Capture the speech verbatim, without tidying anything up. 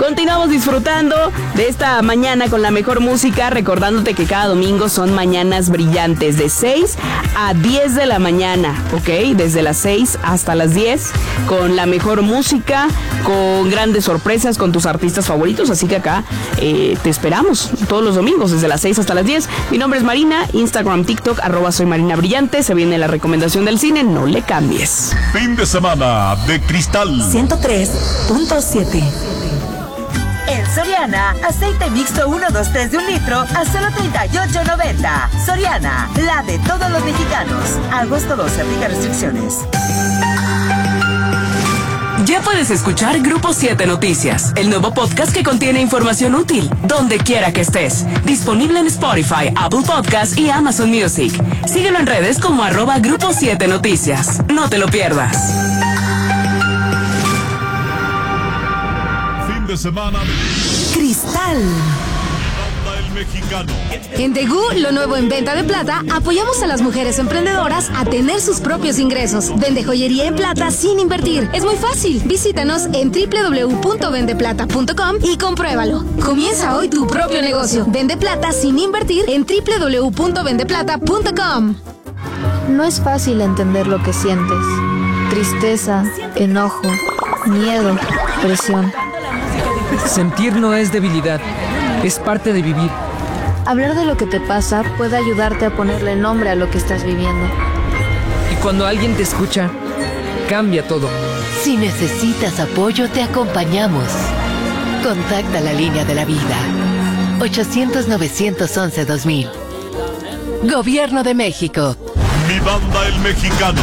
Continuamos disfrutando de esta mañana con la mejor música, recordándote que cada domingo son mañanas brillantes de seis a diez de la mañana, ¿ok? Desde las seis hasta las diez, con la mejor música, con grandes sorpresas, con tus artistas favoritos, así que acá eh, te esperamos todos los domingos desde las seis hasta las diez. Mi nombre es Marina, Instagram, TikTok, arroba soy Marina Brillante. Se viene la recomendación del cine, no le cambies. Fin de semana de Cristal ciento tres punto siete. En Soriana, aceite mixto uno, dos, tres de un litro a solo treinta y ocho noventa. Soriana, la de todos los mexicanos. Agosto doce, aplica restricciones. Ya puedes escuchar Grupo siete Noticias, el nuevo podcast que contiene información útil, donde quiera que estés. Disponible en Spotify, Apple Podcasts y Amazon Music. Síguelo en redes como arroba Grupo siete Noticias. No te lo pierdas. de semana de Cristal. El Mexicano. En Tegu, lo nuevo en venta de plata, apoyamos a las mujeres emprendedoras a tener sus propios ingresos. Vende joyería en plata sin invertir. Es muy fácil. Visítanos en doble u doble u doble u punto vende plata punto com y compruébalo. Comienza hoy tu propio negocio. Vende plata sin invertir en doble u doble u doble u punto vende plata punto com. No es fácil entender lo que sientes. Tristeza, enojo, miedo, presión. Sentir no es debilidad, es parte de vivir. Hablar de lo que te pasa puede ayudarte a ponerle nombre a lo que estás viviendo. Y cuando alguien te escucha, cambia todo. Si necesitas apoyo, te acompañamos. Contacta la línea de la vida. ochocientos, novecientos once, dos mil. Gobierno de México. Mi banda El Mexicano.